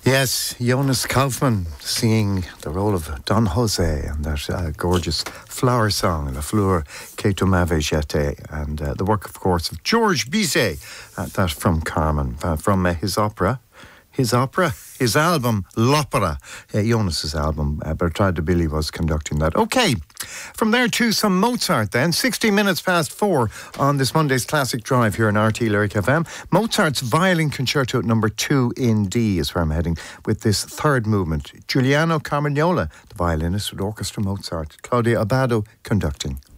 Yes, Jonas Kaufmann singing the role of Don Jose and that gorgeous flower song, La Fleur que tu m'avais jeté, and the work, of course, of Georges Bizet, that from Carmen, from his album, L'Opera, Jonas's album. Bertrand de Billy was conducting that. Okay, from there to some Mozart then. 16 minutes past 4 on this Monday's Classic Drive here on RT Lyric FM. Mozart's Violin Concerto number 2 in D is where I'm heading with this third movement. Giuliano Carmagnola, the violinist with Orchestra Mozart. Claudia Abbado conducting.